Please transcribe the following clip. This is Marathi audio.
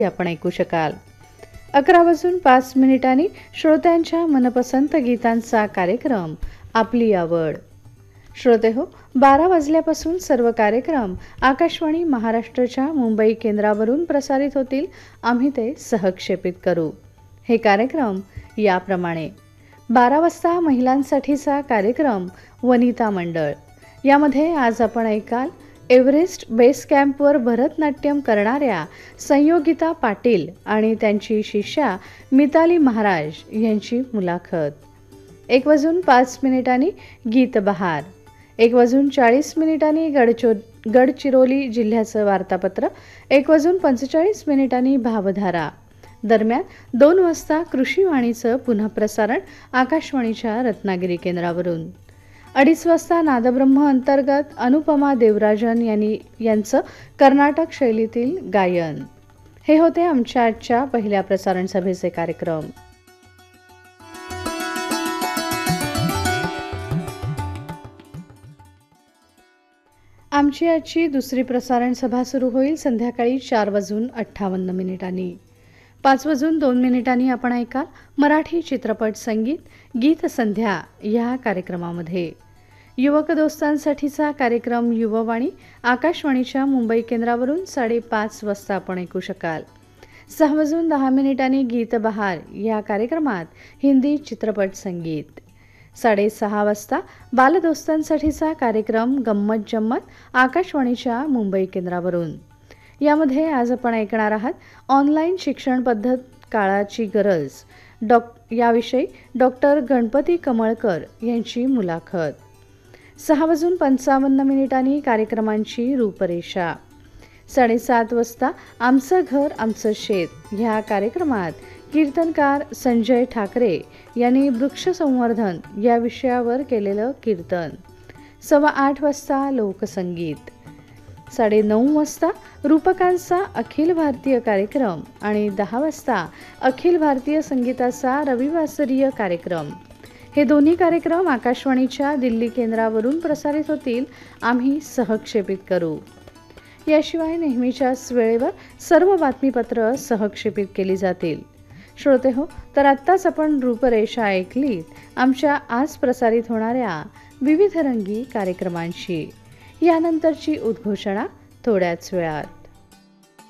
आपण ऐकू शकाल. 11:05 श्रोत्यांच्या मनपसंत गीतांचा कार्यक्रम आपली आवड. श्रोते हो, 12 वाजल्यापासून सर्व कार्यक्रम आकाशवाणी महाराष्ट्राच्या मुंबई केंद्रावरून प्रसारित होतील. आम्ही ते सहक्षेपित करू. हे कार्यक्रम याप्रमाणे: 12 वाजता महिलांसाठीचा कार्यक्रम वनिता मंडळ. यामध्ये आज आपण ऐकाल एव्हरेस्ट बेस कॅम्पवर भरतनाट्यम करणाऱ्या संयोगिता पाटील आणि त्यांची शिष्या मिताली महाराज यांची मुलाखत. 1:05 गीत बहार. 1:40 गडचिरोली जिल्ह्याचं वार्तापत्र. 1:45 भावधारा. दरम्यान 2 वाजता कृषीवाणीचं पुनःप्रसारण आकाशवाणीच्या रत्नागिरी केंद्रावरून. 2:30 वाजता नादब्रह्म अंतर्गत अनुपमा देवराजन यांचं कर्नाटक शैलीतील गायन. हे होते आमच्या आजच्या पहिल्या प्रसारण सभेचे कार्यक्रम. आमची आजची दुसरी प्रसारण सभा सुरू होईल संध्याकाळी 4:58. 5:02 आपण ऐकाल मराठी चित्रपट संगीत गीत संध्या या कार्यक्रमामध्ये. युवक दोस्तांसाठीचा कार्यक्रम युववाणी आकाशवाणीच्या मुंबई केंद्रावरून 5:30 वाजता आपण ऐकू शकाल. 6:10 गीत बहार या कार्यक्रमात हिंदी चित्रपट संगीत. 6:30 वाजता बालदोस्तांसाठीचा कार्यक्रम गंमत जम्मत आकाशवाणीच्या मुंबई केंद्रावरून. यामध्ये आज आपण ऐकणार आहात ऑनलाईन शिक्षण पद्धत काळाची गरज याविषयी डॉक्टर गणपती कमळकर यांची मुलाखत. 6:55 कार्यक्रमांची रूपरेषा. 7:30 वाजता आमचं घर आमचं शेत ह्या कार्यक्रमात कीर्तनकार संजय ठाकरे यांनी वृक्ष संवर्धन या विषयावर केलेलं कीर्तन. 8:15 वाजता लोकसंगीत. 9:30 वाजता रूपकांचा अखिल भारतीय कार्यक्रम आणि 10 वाजता अखिल भारतीय संगीताचा रविवासरीय कार्यक्रम. हे दोन्ही कार्यक्रम आकाशवाणीच्या दिल्ली केंद्रावरून प्रसारित होतील. आम्ही सहक्षेपित करू. याशिवाय नेहमीच्याच वेळेवर सर्व बातमीपत्र सहक्षेपित केली जातील. श्रोते हो, तर आत्ताच आपण रूपरेषा ऐकलीत आमच्या आज प्रसारित होणाऱ्या विविध रंगी कार्यक्रमांची. यानंतरची उद्घोषणा थोड्याच वेळात.